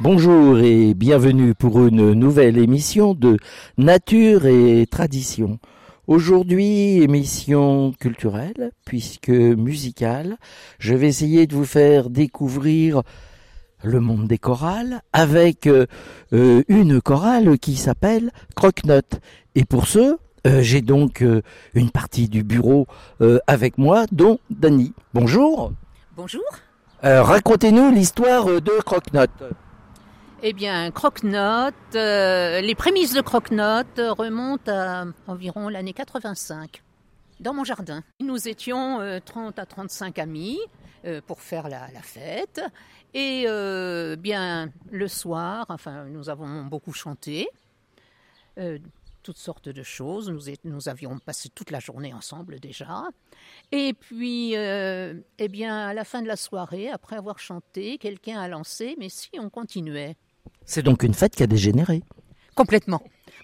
Bonjour et bienvenue pour une nouvelle émission de Nature et Tradition. Aujourd'hui, émission culturelle, puisque musicale. Je vais essayer de vous faire découvrir le monde des chorales avec une chorale qui s'appelle Croque-Note. Et pour ce, j'ai donc une partie du bureau avec moi, dont Dany. Bonjour. Bonjour. Racontez-nous l'histoire de Croque-Note. Eh bien, Croque-Note, les prémices de Croque-Note remontent à environ l'année 85, dans mon jardin. Nous étions 30 à 35 amis pour faire la fête. Et bien, le soir, nous avons beaucoup chanté, toutes sortes de choses. Nous avions passé toute la journée ensemble déjà. Et puis, eh bien, à la fin de la soirée, après avoir chanté, quelqu'un a lancé « Mais si on continuait ?» C'est donc une fête qui a dégénéré. Complètement.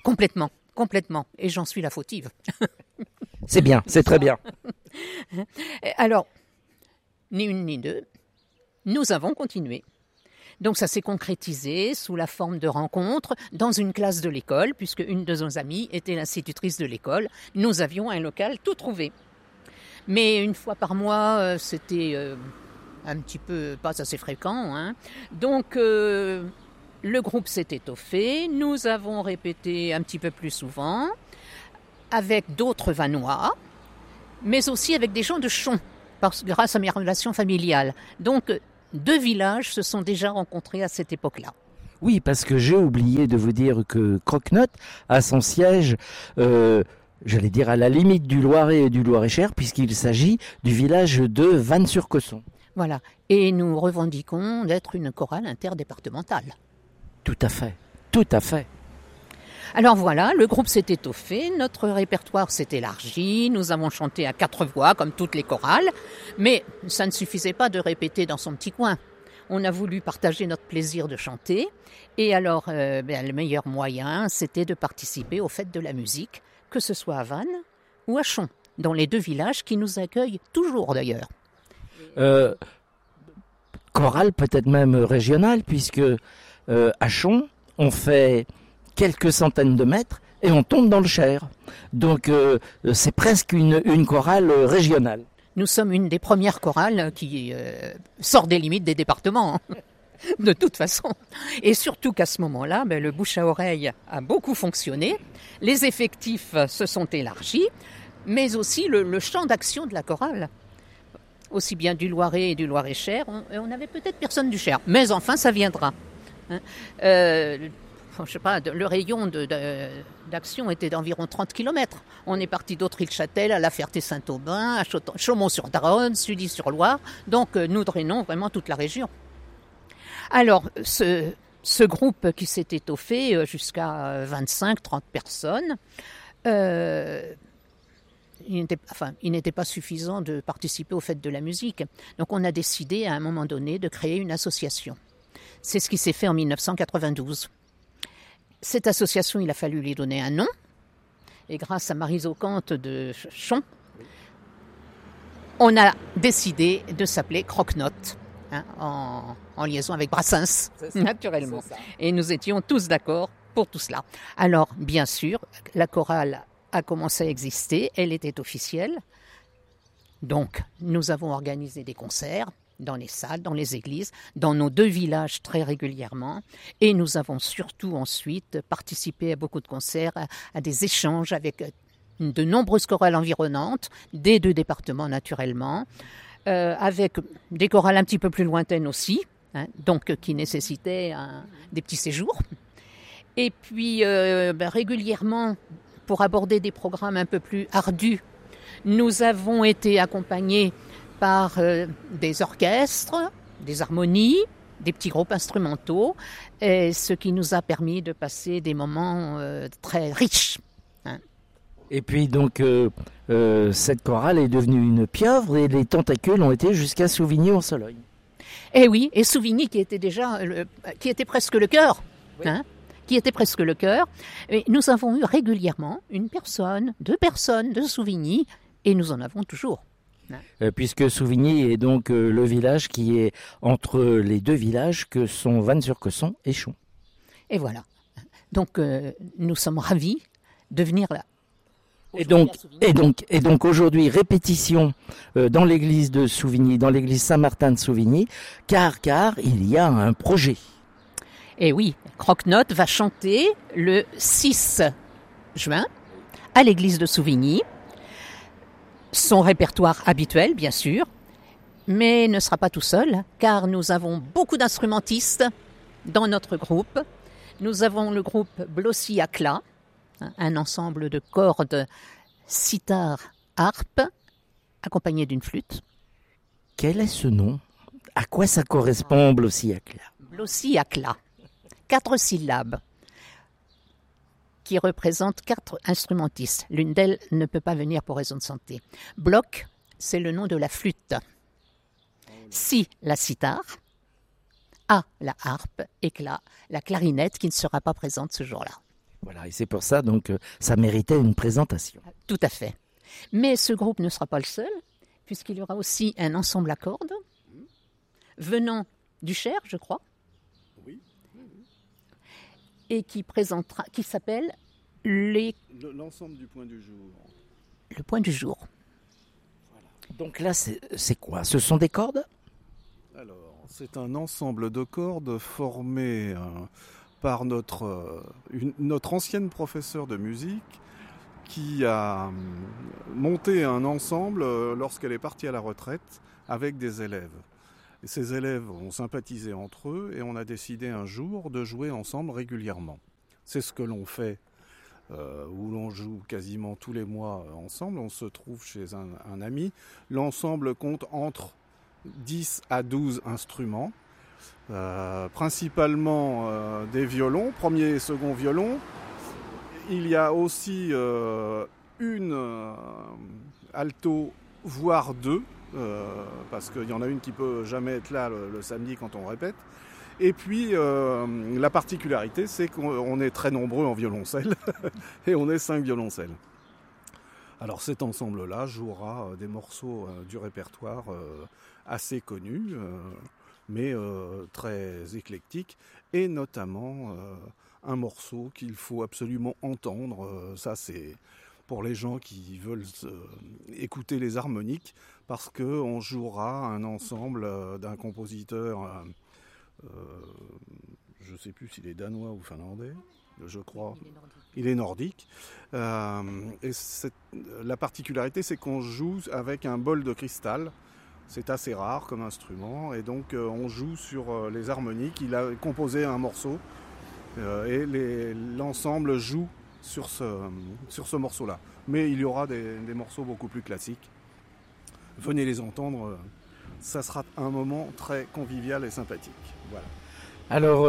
Et j'en suis la fautive. C'est bien, c'est très bien. Alors, ni une ni deux, nous avons continué. Donc ça s'est concrétisé sous la forme de rencontres dans une classe de l'école, puisque une de nos amies était l'institutrice de l'école. Nous avions un local tout trouvé. Mais une fois par mois, c'était un petit peu pas assez fréquent, hein. Donc le groupe s'est étoffé. Nous avons répété un petit peu plus souvent avec d'autres Vanois, mais aussi avec des gens de Chon, grâce à mes relations familiales. Donc 2 villages se sont déjà rencontrés à cette époque-là. Oui, parce que j'ai oublié de vous dire que Croque-Note a son siège, j'allais dire à la limite du Loiret et du Loir-et-Cher, puisqu'il s'agit du village de Vannes-sur-Cosson. Voilà, et nous revendiquons d'être une chorale interdépartementale. Tout à fait, tout à fait. Alors voilà, le groupe s'est étoffé, notre répertoire s'est élargi, nous avons chanté à 4 voix comme toutes les chorales, mais ça ne suffisait pas de répéter dans son petit coin. On a voulu partager notre plaisir de chanter, et alors le meilleur moyen, c'était de participer aux fêtes de la musique, que ce soit à Vannes ou à Chon, dans les 2 villages qui nous accueillent toujours d'ailleurs. Chorale peut-être même régionale, puisque à Chon, on fait quelques centaines de mètres et on tombe dans le Cher. Donc c'est presque une chorale régionale. Nous sommes une des premières chorales qui sort des limites des départements, hein, de toute façon. Et surtout qu'à ce moment-là, le bouche à oreille a beaucoup fonctionné, les effectifs se sont élargis, mais aussi le champ d'action de la chorale. Aussi bien du Loiret et du Loir-et-Cher, on avait peut-être personne du Cher, mais enfin ça viendra. Hein. Je sais pas, le rayon d'action était d'environ 30 km. On est parti d'Autry-le-Châtel à La Ferté-Saint-Aubin, à Chaumont-sur-Dharonne, Sully-sur-Loire. Donc nous drainons vraiment toute la région. Alors ce groupe qui s'est étoffé jusqu'à 25-30 personnes, il n'était pas suffisant de participer aux fêtes de la musique. Donc on a décidé à un moment donné de créer une association. C'est ce qui s'est fait en 1992. Cette association, il a fallu lui donner un nom. Et grâce à Maryse Ocante de Chon, on a décidé de s'appeler Croque-Note, hein, en liaison avec Brassens, naturellement. Et nous étions tous d'accord pour tout cela. Alors, bien sûr, la chorale a commencé à exister, elle était officielle. Donc, nous avons organisé des concerts dans les salles, dans les églises, dans nos 2 villages très régulièrement. Et nous avons surtout ensuite participé à beaucoup de concerts, à des échanges avec de nombreuses chorales environnantes, des 2 départements naturellement, avec des chorales un petit peu plus lointaines aussi, hein, donc qui nécessitaient des petits séjours. Et puis régulièrement, pour aborder des programmes un peu plus ardus, nous avons été accompagnés par des orchestres, des harmonies, des petits groupes instrumentaux, et ce qui nous a permis de passer des moments très riches. Hein. Et puis donc cette chorale est devenue une pieuvre et les tentacules ont été jusqu'à Souvigny-en-Sologne. Eh oui, et Souvigny qui était déjà, qui était presque le cœur, oui. Hein, qui était presque le cœur. Et nous avons eu régulièrement 1 personne, 2 personnes de Souvigny, et nous en avons toujours. Puisque Souvigny est donc le village qui est entre les deux villages que sont Vannes-sur-Cosson et Chon. Et voilà. Donc nous sommes ravis de venir là. Et donc aujourd'hui, répétition dans l'église de Souvigny, dans l'église Saint-Martin de Souvigny, car il y a un projet. Et oui, Croque-Note va chanter le 6 juin à l'église de Souvigny. Son répertoire habituel, bien sûr, mais ne sera pas tout seul, car nous avons beaucoup d'instrumentistes dans notre groupe. Nous avons le groupe Blossy Akla, un ensemble de cordes sitar, harpe, accompagné d'une flûte. Quel est ce nom? À quoi ça correspond, Blossy Akla? Blossy Akla, 4 syllabes, qui représentent 4 instrumentistes. L'une d'elles ne peut pas venir pour raison de santé. Bloc, c'est le nom de la flûte. Si, la sitar. A, la harpe. Éclat, la clarinette qui ne sera pas présente ce jour-là. Voilà, et c'est pour ça donc ça méritait une présentation. Tout à fait. Mais ce groupe ne sera pas le seul, puisqu'il y aura aussi un ensemble à cordes, venant du Cher, je crois. Oui. Et qui s'appelle l'ensemble du point du jour. Le point du jour. Voilà. Donc là, c'est quoi? Ce sont des cordes? Alors, c'est un ensemble de cordes formé par notre ancienne professeure de musique qui a monté un ensemble lorsqu'elle est partie à la retraite avec des élèves. Et ces élèves ont sympathisé entre eux et on a décidé un jour de jouer ensemble régulièrement. C'est ce que l'on fait, où l'on joue quasiment tous les mois ensemble. On se trouve chez un ami. L'ensemble compte entre 10 à 12 instruments, principalement des violons, premier et second violon. Il y a aussi une alto, voire 2, parce qu'il y en a une qui peut jamais être là le samedi quand on répète. Et puis la particularité, c'est qu'on est très nombreux en violoncelle et on est 5 violoncelles. Alors cet ensemble-là jouera des morceaux du répertoire assez connus, mais très éclectiques, et notamment un morceau qu'il faut absolument entendre. Ça, c'est pour les gens qui veulent écouter les harmoniques, parce qu'on jouera un ensemble d'un compositeur, je ne sais plus s'il est danois ou finlandais, je crois. Il est nordique. Et la particularité, c'est qu'on joue avec un bol de cristal. C'est assez rare comme instrument, et donc on joue sur les harmoniques. Il a composé un morceau et l'ensemble joue sur ce morceau-là. Mais il y aura des morceaux beaucoup plus classiques. Venez les entendre, ça sera un moment très convivial et sympathique. Voilà. Alors,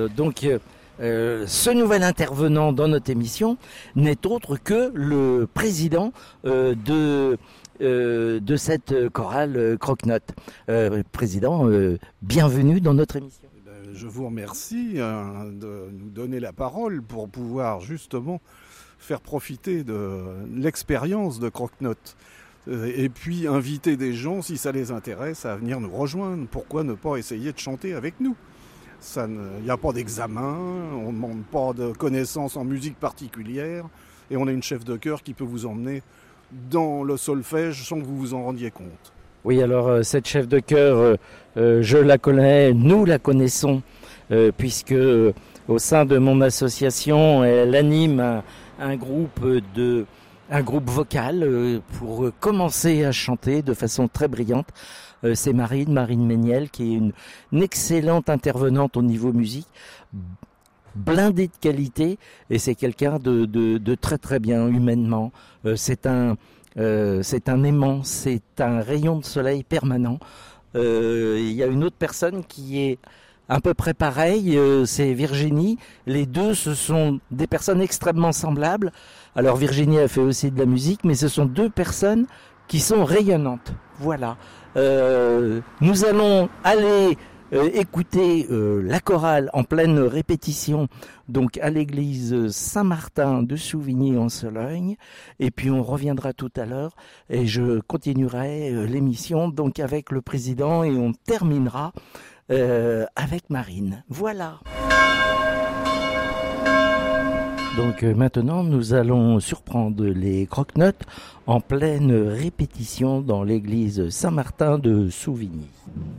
ce nouvel intervenant dans notre émission n'est autre que le président de cette chorale Croque-Note. Président, bienvenue dans notre émission. Je vous remercie de nous donner la parole pour pouvoir justement faire profiter de l'expérience de Croque-Note. Et puis inviter des gens, si ça les intéresse, à venir nous rejoindre. Pourquoi ne pas essayer de chanter avec nous? Il n'y a pas d'examen, on ne demande pas de connaissances en musique particulière, et on a une chef de chœur qui peut vous emmener dans le solfège sans que vous vous en rendiez compte. Oui, alors cette chef de chœur, je la connais, nous la connaissons, puisque au sein de mon association, elle anime un groupe vocal pour commencer à chanter de façon très brillante. C'est Marine Méniel, qui est une excellente intervenante au niveau musique, blindée de qualité, et c'est quelqu'un de très très bien humainement. C'est un aimant, c'est un rayon de soleil permanent. Il y a une autre personne qui est à peu près pareille, c'est Virginie. Les deux, ce sont des personnes extrêmement semblables. Alors Virginie a fait aussi de la musique, mais ce sont deux personnes qui sont rayonnantes. Voilà. Nous allons aller écouter la chorale en pleine répétition, donc à l'église Saint-Martin de Souvigny-en-Sologne. Et puis on reviendra tout à l'heure et je continuerai l'émission donc avec le président et on terminera avec Marine. Voilà. Donc maintenant, nous allons surprendre les croque-notes en pleine répétition dans l'église Saint-Martin de Souvigny.